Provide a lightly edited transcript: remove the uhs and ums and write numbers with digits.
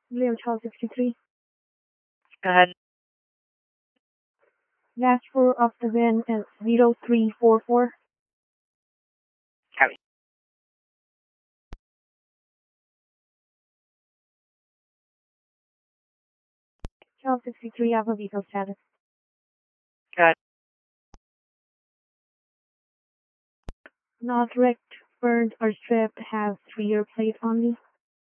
Leo Child 63. Go ahead. Last four of the VIN is 0344. Copy. Child 63, I have a vehicle status. Go ahead. Not wrecked, burned, or stripped, have 3-year plate only.